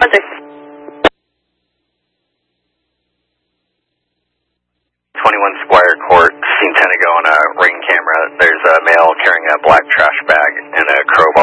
21 Squire Court, seen Tenego on a ring camera. There's a male carrying a black trash bag and a crowbar.